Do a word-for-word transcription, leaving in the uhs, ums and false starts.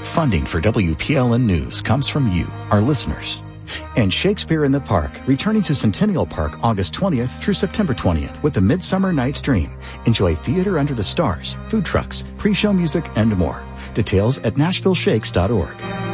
Funding for W P L N News comes from you, our listeners. And Shakespeare in the Park, returning to Centennial Park August twentieth through September twentieth with the Midsummer Night's Dream. Enjoy theater under the stars, food trucks, pre-show music, and more. Details at nashville shakes dot org.